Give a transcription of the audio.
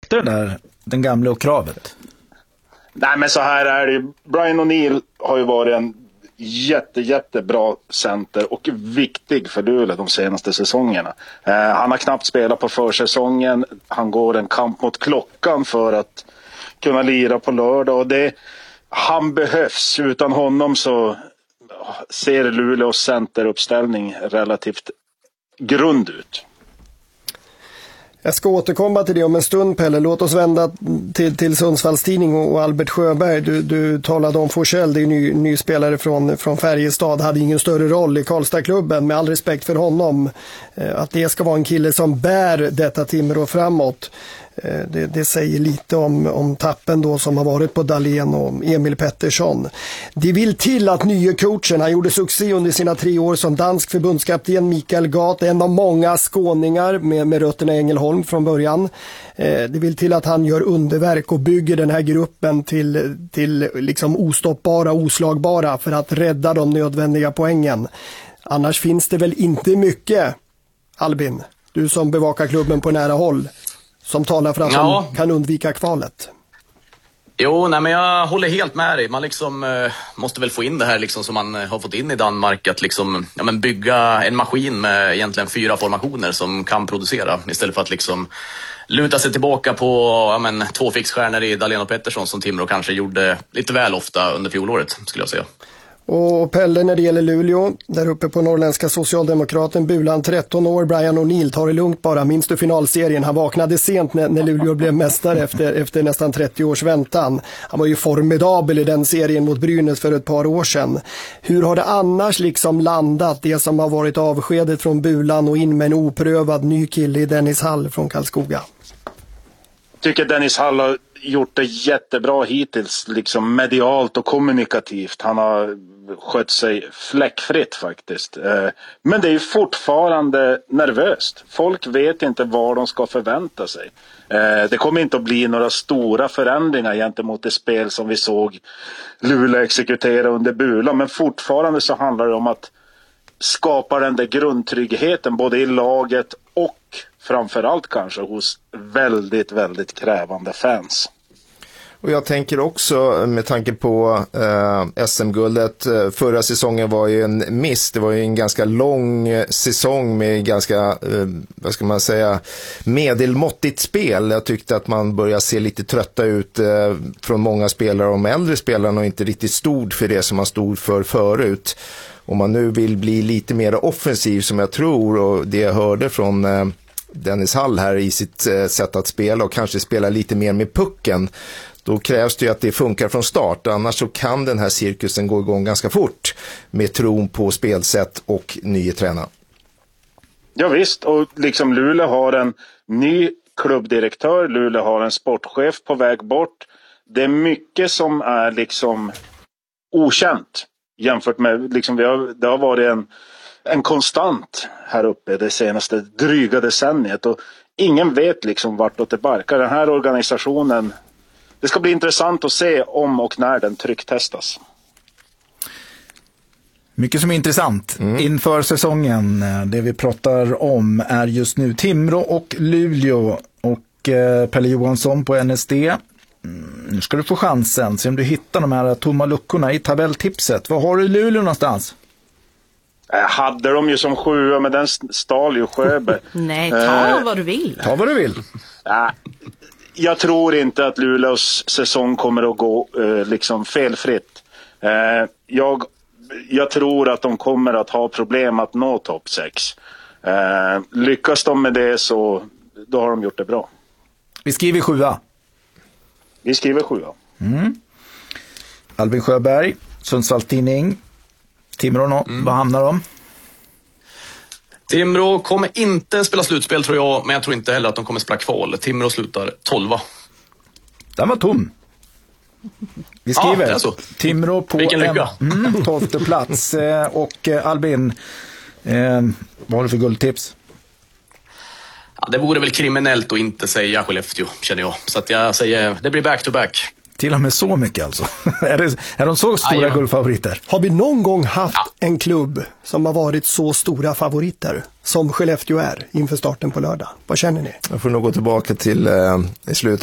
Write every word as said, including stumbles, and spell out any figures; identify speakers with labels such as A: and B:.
A: alltid det där, den gamla och kravet?
B: Nej, men så här är det ju. Brian O'Neill har ju varit en jätte, jättebra center och viktig för Luleå de senaste säsongerna. Eh, han har knappt spelat på försäsongen. Han går en kamp mot klockan för att kunna lira på lördag, och det, han behövs. Utan honom så ser Luleås centeruppställning relativt grund ut.
C: Jag ska återkomma till det om en stund, Pelle. Låt oss vända till, till Sundsvalls Tidning och Albert Sjöberg. Du, du talade om Forsell, det är ny, ny spelare från, från Färjestad. Hade ingen större roll i Karlstadklubben, med all respekt för honom. Att det ska vara en kille som bär detta Timrå framåt. Det, det säger lite om, om tappen då som har varit på Dahlén och Emil Pettersson. Det vill till att nya coachen, han gjorde succé under sina tre år som dansk förbundskapten, Mikael Gat, en av många skåningar med, med rötterna i Ängelholm från början. Det vill till att han gör underverk och bygger den här gruppen till, till liksom ostoppbara, oslagbara för att rädda de nödvändiga poängen. Annars finns det väl inte mycket, Albin, du som bevakar klubben på nära håll, som talar för att ja. de kan undvika kvalet.
D: Jo, nej, men jag håller helt med dig. Man liksom, eh, måste väl få in det här liksom, som man har fått in i Danmark. Att liksom, ja, men bygga en maskin med egentligen fyra formationer som kan producera. Istället för att liksom, luta sig tillbaka på ja, men, två fixstjärnor i Dahlén och Pettersson som Timrå kanske gjorde lite väl ofta under fjolåret, skulle jag säga.
C: Och Pelle, när det gäller Luleå, där uppe på norrländska socialdemokraten Bulan, tretton år, Brian O'Neill, tar det lugnt bara. Minns du finalserien? Han vaknade sent när, när Luleå blev mästare efter, efter nästan trettio års väntan. Han var ju formidabel i den serien mot Brynäs för ett par år sedan. Hur har det annars liksom landat, det som har varit avskedet från Bulan och in med en oprövad ny kille i Dennis Hall från Karlskoga?
B: Jag tycker Dennis Hall har gjort det jättebra hittills, liksom medialt och kommunikativt. Han har skött sig fläckfritt faktiskt. Men det är ju fortfarande nervöst. Folk vet inte vad de ska förvänta sig. Det kommer inte att bli några stora förändringar gentemot det spel som vi såg Luleå exekutera under Bulan. Men fortfarande så handlar det om att skapa den där grundtryggheten både i laget och framförallt kanske hos väldigt, väldigt krävande fans.
E: Och jag tänker också med tanke på eh, S M-guldet, förra säsongen var ju en miss. Det var ju en ganska lång säsong med ganska, eh, vad ska man säga, medelmåttigt spel. Jag tyckte att man började se lite trötta ut eh, från många spelare, och de äldre spelarna, och inte riktigt stod för det som man stod för förut. Om man nu vill bli lite mer offensiv, som jag tror, och det jag hörde från eh, Dennis Hall här i sitt eh, sätt att spela, och kanske spela lite mer med pucken, då krävs det ju att det funkar från start. Annars så kan den här cirkusen gå igång ganska fort med tron på spelsätt och nya tränare.
B: Ja visst, och liksom Luleå har en ny klubbdirektör, Luleå har en sportchef på väg bort. Det är mycket som är liksom okänt jämfört med, liksom vi har, det har varit en, en konstant här uppe det senaste dryga decenniet, och ingen vet liksom vartåt det barkar. Den här organisationen, det ska bli intressant att se om och när den trycktestas.
A: Mycket som är intressant mm. inför säsongen. Det vi pratar om är just nu Timrå och Luleå, och eh, Pelle Johansson på N S D. Mm, nu ska du få chansen, se om du hittar de här tomma luckorna i tabelltipset. Vad har du i Luleå någonstans?
B: Jag hade de ju som sjua, men den stal ju Sjöberg.
F: Nej, ta eh, vad du vill.
A: Ta vad du vill.
B: Ja. Jag tror inte att Luleås säsong kommer att gå eh, liksom felfritt. Eh, jag, jag tror att de kommer att ha problem att nå topp sex. Eh, lyckas de med det, så då har de gjort det bra.
A: Vi skriver sjua.
B: Vi skriver sjua.
A: Mm. Albin Sjöberg, Sundsvalls Tidning. Timrå, mm. vad hamnar de?
D: Timrå kommer inte spela slutspel, tror jag, men jag tror inte heller att de kommer spela kval. Timrå slutar tolva.
A: Den var tom. Vi skriver
D: ja, så.
A: Timrå på
D: Vilken lycka.
A: en mm, tolfte plats. Och Albin, eh, vad har du för guldtips?
D: Ja, det vore väl kriminellt att inte säga Skellefteå, känner jag. Så att jag säger, det blir back-to-back.
A: Till och med så mycket alltså. är, det, är de så stora Aj, guldfavoriter?
C: Har vi någon gång haft ja. en klubb som har varit så stora favoriter som Skellefteå är inför starten på lördag? Vad känner ni?
E: Jag får nog gå tillbaka till eh, i slutet